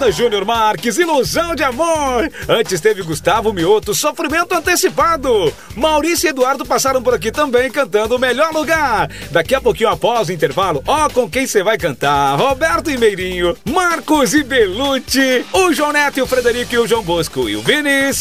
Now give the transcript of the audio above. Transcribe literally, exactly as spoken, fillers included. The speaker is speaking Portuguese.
Banda Júnior Marques, Ilusão de Amor. Antes teve Gustavo Mioto, Sofrimento Antecipado. Maurício e Eduardo passaram por aqui também cantando O Melhor Lugar. Daqui a pouquinho após o intervalo, ó com quem você vai cantar. Roberto e Meirinho, Marcos e Belucci, o João Neto e o Frederico e o João Bosco e o Vinícius.